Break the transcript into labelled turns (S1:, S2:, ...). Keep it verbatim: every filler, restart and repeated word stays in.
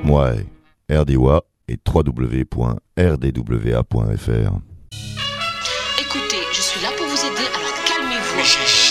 S1: Ouais, R D W A et w w w point r d w a point f r.
S2: Écoutez, je suis là pour vous aider, alors calmez-vous.
S3: Mais j'ai